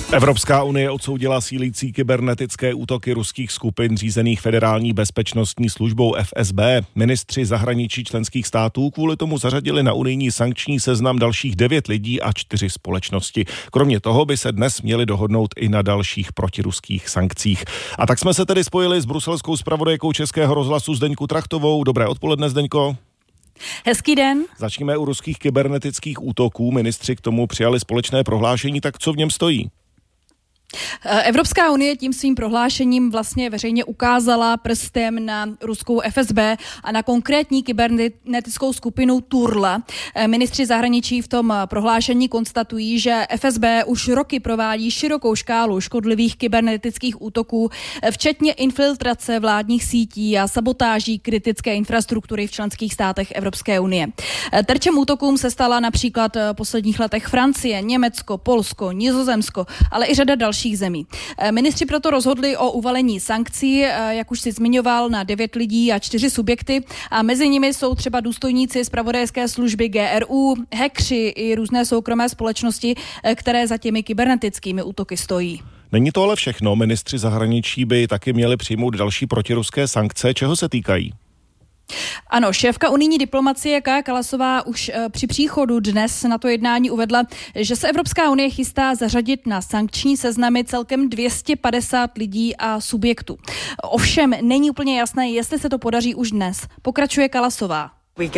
Evropská unie odsoudila sílící kybernetické útoky ruských skupin řízených Federální bezpečnostní službou FSB. Ministři zahraničí členských států kvůli tomu zařadili na unijní sankční seznam dalších 9 lidí a 4 společnosti. Kromě toho by se dnes měli dohodnout i na dalších protiruských sankcích. A tak jsme se tedy spojili s bruselskou zpravodajkou Českého rozhlasu Zdeňkou Trachtovou. Dobré odpoledne, Zdeňko. Hezký den. Začněme u ruských kybernetických útoků. Ministři k tomu přijali společné prohlášení, tak co v něm stojí? Evropská unie tím svým prohlášením vlastně veřejně ukázala prstem na ruskou FSB a na konkrétní kybernetickou skupinu Turla. Ministři zahraničí v tom prohlášení konstatují, že FSB už roky provádí širokou škálu škodlivých kybernetických útoků, včetně infiltrace vládních sítí a sabotáží kritické infrastruktury v členských státech Evropské unie. Terčem útokům se stala například v posledních letech Francie, Německo, Polsko, Nizozemsko, ale i řada dalších zemí. Ministři proto rozhodli o uvalení sankcí, jak už si zmiňoval, na 9 lidí a 4 subjekty a mezi nimi jsou třeba důstojníci zpravodajské služby GRU, hackři i různé soukromé společnosti, které za těmi kybernetickými útoky stojí. Není to ale všechno. Ministři zahraničí by taky měli přijmout další protiruské sankce. Čeho se týkají? Ano, šéfka unijní diplomacie Kaja Kallasová už při příchodu dnes na to jednání uvedla, že se Evropská unie chystá zařadit na sankční seznamy celkem 250 lidí a subjektů. Ovšem není úplně jasné, jestli se to podaří už dnes. Pokračuje Kallasová.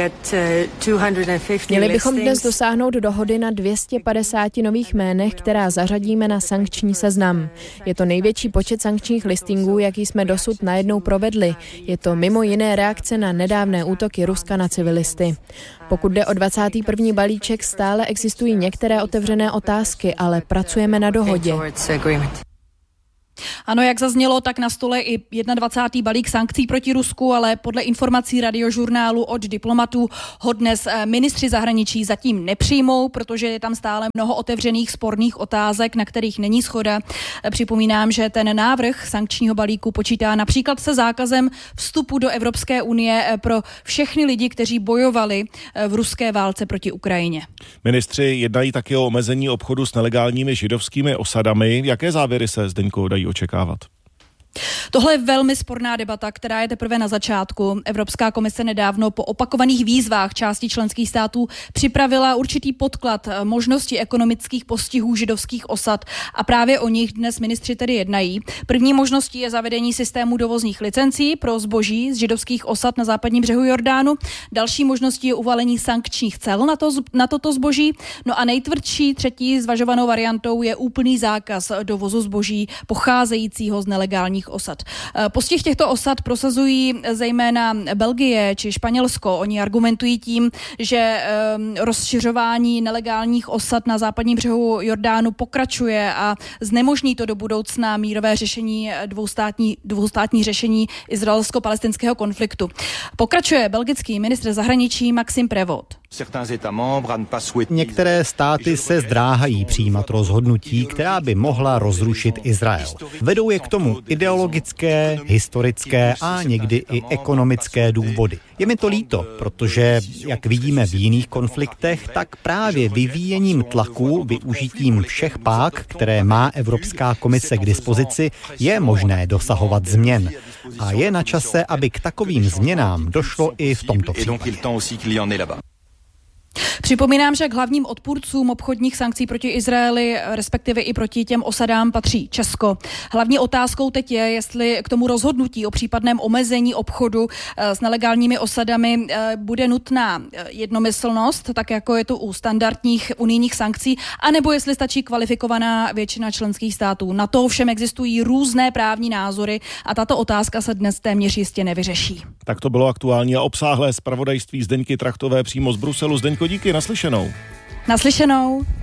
Měli bychom dnes dosáhnout dohody na 250 nových jménech, která zařadíme na sankční seznam. Je to největší počet sankčních listingů, jaký jsme dosud najednou provedli. Je to mimo jiné reakce na nedávné útoky Ruska na civilisty. Pokud jde o 21. balíček, stále existují některé otevřené otázky, ale pracujeme na dohodě. Ano, jak zaznělo, tak na stole i 21. balík sankcí proti Rusku, ale podle informací Radiožurnálu od diplomatů ho dnes ministři zahraničí zatím nepřijmou, protože je tam stále mnoho otevřených sporných otázek, na kterých není shoda. Připomínám, že ten návrh sankčního balíku počítá například se zákazem vstupu do Evropské unie pro všechny lidi, kteří bojovali v ruské válce proti Ukrajině. Ministři jednají taky o omezení obchodu s nelegálními židovskými osadami. Jaké závěry se, Zdeňko, dají očekávat? Tohle je velmi sporná debata, která je teprve na začátku. Evropská komise nedávno po opakovaných výzvách části členských států připravila určitý podklad možnosti ekonomických postihů židovských osad a právě o nich dnes ministři tedy jednají. První možností je zavedení systému dovozních licencí pro zboží z židovských osad na západním břehu Jordánu. Další možností je uvalení sankčních cel na toto zboží. No a nejtvrdší třetí zvažovanou variantou je úplný zákaz dovozu zboží pocházejícího z nelegálních osad. Postih těchto osad prosazují zejména Belgie či Španělsko. Oni argumentují tím, že rozšiřování nelegálních osad na západním břehu Jordánu pokračuje a znemožní to do budoucna mírové řešení dvoustátní řešení izraelsko-palestinského konfliktu. Pokračuje belgický ministr zahraničí Maxime Prévost. Některé státy se zdráhají přijímat rozhodnutí, která by mohla rozrušit Izrael. Vedou je k tomu ideologické, historické a někdy i ekonomické důvody. Je mi to líto, protože, jak vidíme v jiných konfliktech, tak právě vyvíjením tlaku, využitím všech pák, které má Evropská komise k dispozici, je možné dosahovat změn. A je na čase, aby k takovým změnám došlo i v tomto případě. Připomínám, že k hlavním odpůrcům obchodních sankcí proti Izraeli, respektive i proti těm osadám, patří Česko. Hlavní otázkou teď je, jestli k tomu rozhodnutí o případném omezení obchodu s nelegálními osadami bude nutná jednomyslnost, tak jako je to u standardních unijních sankcí, anebo jestli stačí kvalifikovaná většina členských států. Na to ovšem existují různé právní názory a tato otázka se dnes téměř jistě nevyřeší. Tak to bylo aktuální a obsáhlé zpravodajství Zdeňky Trachtové přímo z Bruselu. Zdeňko, díky, naslyšenou. Naslyšenou.